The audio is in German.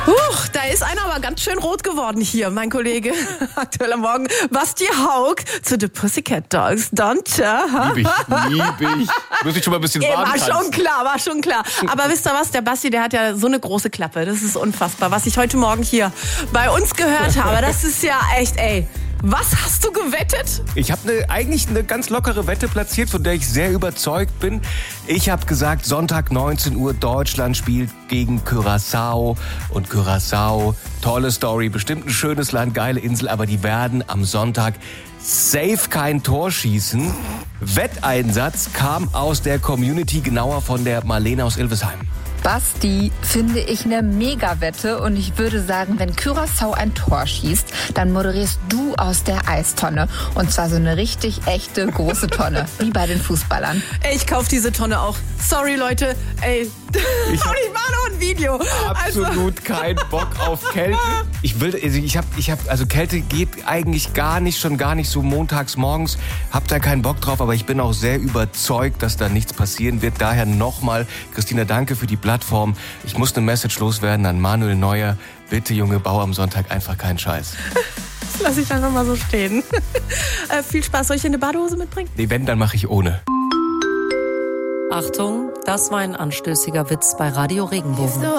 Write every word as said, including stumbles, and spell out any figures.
Huch, da ist einer aber ganz schön rot geworden hier, mein Kollege. Aktuell am Morgen. Basti Haug zu The Pussycat Dolls. Dante. Lieb ich, lieb ich. Muss ich schon mal ein bisschen Ey, warten. war schon klar, war schon klar. Aber wisst ihr was, der Basti, der hat ja so eine große Klappe. Das ist unfassbar. Was ich heute Morgen hier bei uns gehört habe, das ist ja echt, ey. Was hast du gewettet? Ich habe ne, eigentlich eine ganz lockere Wette platziert, von der ich sehr überzeugt bin. Ich habe gesagt, Sonntag neunzehn Uhr, Deutschland spielt gegen Curaçao. Und Curaçao, tolle Story, bestimmt ein schönes Land, geile Insel, aber die werden am Sonntag safe kein Tor schießen. Wetteinsatz kam aus der Community, genauer von der Marlene aus Ilvesheim. Basti, finde ich eine Mega-Wette und ich würde sagen, wenn Curaçao ein Tor schießt, dann moderierst du aus der Eistonne. Und zwar so eine richtig echte große Tonne, wie bei den Fußballern. Ey, ich kauf diese Tonne auch. Sorry, Leute. Ey, Ich hab ich mache noch ein Video. absolut keinen Bock auf Kälte. Ich will, also ich habe, ich habe, also Kälte geht eigentlich gar nicht, schon gar nicht so montags morgens. Hab da keinen Bock drauf, aber ich bin auch sehr überzeugt, dass da nichts passieren wird. Daher nochmal, Christina, danke für die Plattform. Ich muss eine Message loswerden an Manuel Neuer. Bitte, Junge, bau am Sonntag einfach keinen Scheiß. Das lasse ich einfach mal so stehen. äh, viel Spaß. Soll ich dir eine Badehose mitbringen? Nee, wenn, dann mache ich ohne. Achtung, das war ein anstößiger Witz bei Radio Regenbogen.